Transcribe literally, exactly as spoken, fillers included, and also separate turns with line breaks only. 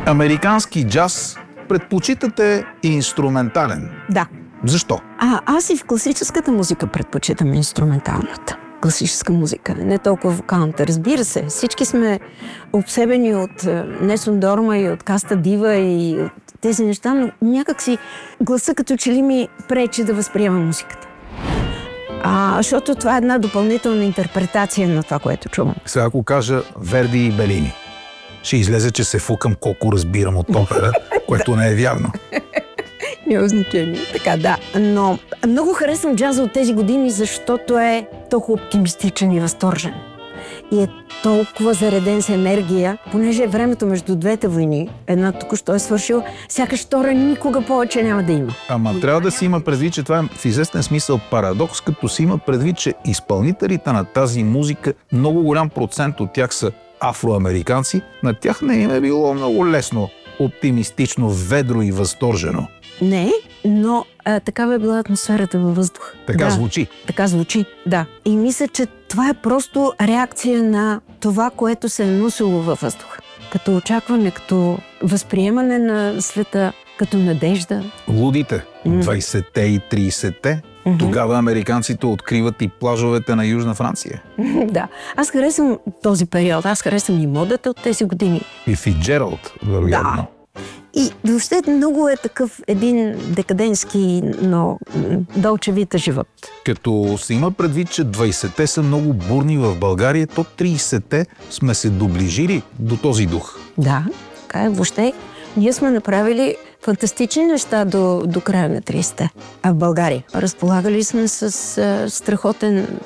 Американски джаз предпочитате инструментален.
Да.
Защо?
А, аз и в класическата музика предпочитам инструменталната. Класическа музика, не толкова вокалната. Разбира се, всички сме обсебени от Несън Дорма и от Каста Дива и от тези неща, но някак си гласа като че ли ми пречи да възприема музиката. А, защото това е една допълнителна интерпретация на това, което чувам.
Сега ако кажа Верди и Белини, ще излезе, че се фукам колко разбирам от опера, което не е вярно.
Няма значение. Така, да. Но много харесвам джаза от тези години, защото е толкова оптимистичен и възторжен. И е толкова зареден с енергия, понеже е времето между двете войни, една току-що е свършила, сякаш втора никога повече няма да има.
Ама трябва да си има предвид, че това е в известен смисъл парадокс, като си има предвид, че изпълнителите на тази музика, много голям процент от тях са афроамериканци, на тях не им е било много лесно, оптимистично, ведро и възторжено.
Не, но а, такава е била атмосферата във въздуха.
Така
да,
звучи.
Така звучи, да. И мисля, че това е просто реакция на това, което се е носило във въздуха. Като очакване, като възприемане на света, като надежда.
Лудите, двайсетте и трийсетте, mm-hmm. тогава американците откриват и плажовете на Южна Франция.
Да. Аз харесвам този период. Аз харесвам и модата от тези години.
И Фицджералд, вероятно.
Да. И въобще много е такъв един декадентски, но дълчевита живот.
Като се има предвид, че двайсетте са много бурни в България, то трийсетте сме се доближили до този дух.
Да, така е. Въобще ние сме направили фантастични неща до, до края на трийсетте. А в България разполагали сме с а, страхотен